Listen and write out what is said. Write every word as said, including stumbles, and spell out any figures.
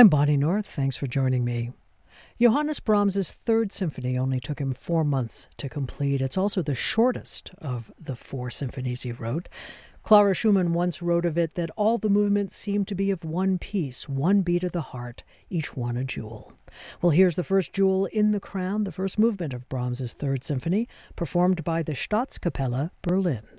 I'm Bonnie North. Thanks for joining me. Johannes Brahms's Third Symphony only took him four months to complete. It's also the shortest of the four symphonies he wrote. Clara Schumann once wrote of it that all the movements seem to be of one piece, one beat of the heart, each one a jewel. Well, here's the first jewel in the crown, the first movement of Brahms's Third Symphony, performed by the Staatskapelle Berlin.